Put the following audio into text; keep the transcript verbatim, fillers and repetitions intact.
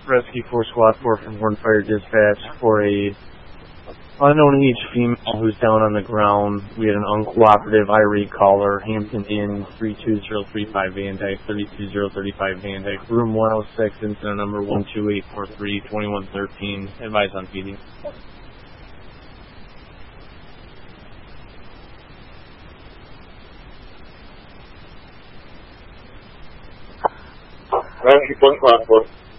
Rescue four Squad four from Horn Fire Dispatch for a unknown age female who's down on the ground. We had an uncooperative irate caller, Hampton Inn, three two zero three five Van Dyke, thirty-two zero thirty-five Van Dyke, room one oh six, incident number one two eight four three, twenty-one thirteen. Advise on P D. Rescue four Squad four.